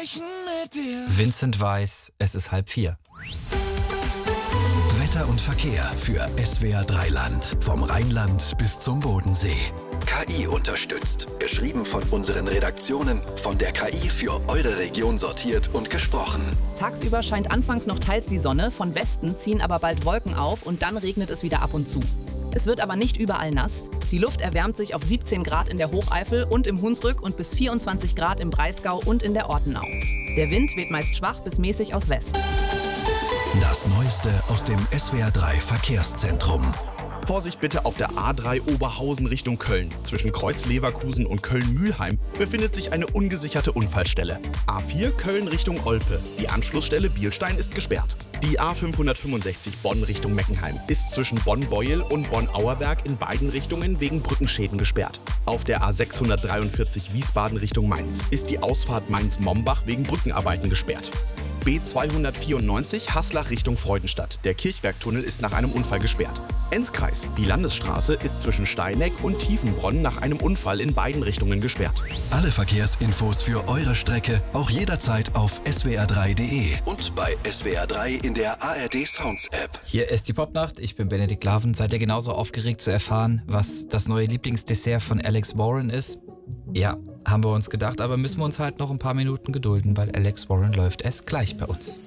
sprechen mit dir. Vincent Weiss, es ist 3:30. Wetter und Verkehr für SWR 3 Land. Vom Rheinland bis zum Bodensee. KI unterstützt. Geschrieben von unseren Redaktionen. Von der KI für eure Region sortiert und gesprochen. Tagsüber scheint anfangs noch teils die Sonne, von Westen ziehen aber bald Wolken auf und dann regnet es wieder ab und zu. Es wird aber nicht überall nass. Die Luft erwärmt sich auf 17 Grad in der Hocheifel und im Hunsrück und bis 24 Grad im Breisgau und in der Ortenau. Der Wind weht meist schwach bis mäßig aus West. Das Neueste aus dem SWR 3 Verkehrszentrum. Vorsicht bitte auf der A3 Oberhausen Richtung Köln. Zwischen Kreuz-Leverkusen und Köln-Mühlheim befindet sich eine ungesicherte Unfallstelle. A4 Köln Richtung Olpe. Die Anschlussstelle Bielstein ist gesperrt. Die A565 Bonn Richtung Meckenheim ist zwischen Bonn-Beuel und Bonn-Auerberg in beiden Richtungen wegen Brückenschäden gesperrt. Auf der A643 Wiesbaden Richtung Mainz ist die Ausfahrt Mainz-Mombach wegen Brückenarbeiten gesperrt. B294 Haslach Richtung Freudenstadt. Der Kirchbergtunnel ist nach einem Unfall gesperrt. Enzkreis. Die Landesstraße ist zwischen Steineck und Tiefenbronn nach einem Unfall in beiden Richtungen gesperrt. Alle Verkehrsinfos für eure Strecke auch jederzeit auf swr3.de und bei SWR 3 in der ARD Sounds App. Hier ist die Popnacht, ich bin Benedikt Laven. Seid ihr genauso aufgeregt zu erfahren, was das neue Lieblingsdessert von Alex Warren ist? Ja, haben wir uns gedacht, aber müssen wir uns halt noch ein paar Minuten gedulden, weil Alex Warren läuft erst gleich bei uns.